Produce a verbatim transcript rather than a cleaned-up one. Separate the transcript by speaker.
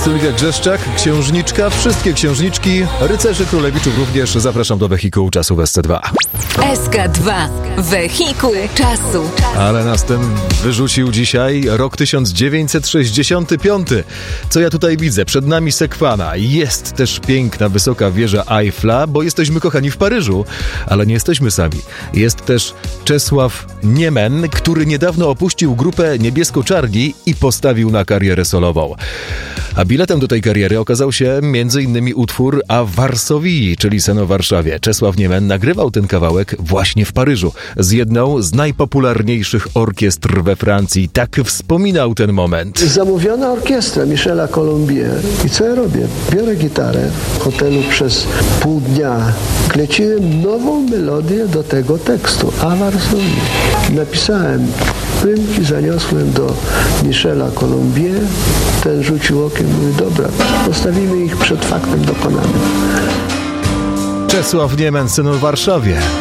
Speaker 1: Sylwia Grzeszczak, księżniczka, wszystkie księżniczki, rycerzy królewiczów również. Zapraszam do wehikułu czasu w S C dwa.
Speaker 2: S K dwa. Wehikuł czasu.
Speaker 1: Ale nas ten wyrzucił dzisiaj rok tysiąc dziewięćset sześćdziesiąty piąty. Co ja tutaj widzę? Przed nami Sekwana. Jest też piękna, wysoka wieża Eiffla, bo jesteśmy kochani w Paryżu, ale nie jesteśmy sami. Jest też Czesław Niemen, który niedawno opuścił grupę Niebiesko-Czarni i postawił na karierę solową. A biletem do tej kariery okazał się między innymi utwór A Varsovii, czyli Sen o Warszawie. Czesław Niemen nagrywał ten kawałek właśnie w Paryżu z jedną z najpopularniejszych orkiestr we Francji. Tak wspominał ten moment.
Speaker 3: Zamówiona orkiestra Michela Colombier. I co ja robię? Biorę gitarę w hotelu przez pół dnia. Kleciłem nową melodię do tego tekstu. A Varsovii. Napisałem prymki, zaniosłem do Michela Colombier. Ten rzucił okiem i mówi, dobra, postawimy ich przed faktem dokonanym.
Speaker 1: Czesław Niemen, Sen o Warszawie.